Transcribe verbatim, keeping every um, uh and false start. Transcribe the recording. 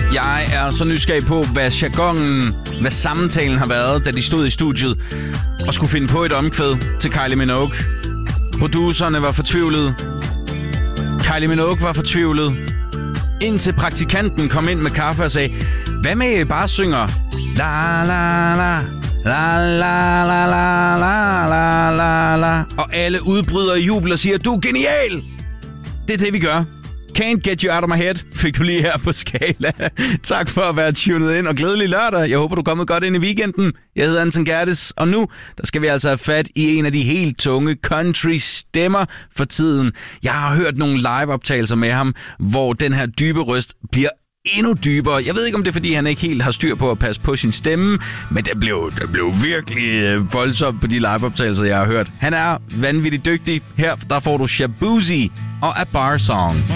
Jeg er så nysgerrig på, hvad jargonen, hvad samtalen har været, da de stod i studiet og skulle finde på et omkvæd til Kylie Minogue. Producerne var fortvivlede. Kylie Minogue var fortvivlet. Indtil praktikanten kom ind med kaffe og sagde, hvad med I bare synger la la la la la la la la la la la, og alle udbryder i jubel og siger, du er genial! Det er det, vi gør. Can't Get You Out of My Head fik du lige her på Skala. Tak for at være tunet ind, og glædelig lørdag. Jeg håber, du er kommet godt ind i weekenden. Jeg hedder Anton Gerdes, og nu der skal vi altså have fat i en af de helt tunge country-stemmer for tiden. Jeg har hørt nogle live-optagelser med ham, hvor den her dybe røst bliver endnu dybere. Jeg ved ikke, om det er, fordi han ikke helt har styr på at passe på sin stemme, men det blev, det blev virkelig voldsomt på de live-optagelser, jeg har hørt. Han er vanvittigt dygtig. Her der får du Shaboozey og A Bar Song.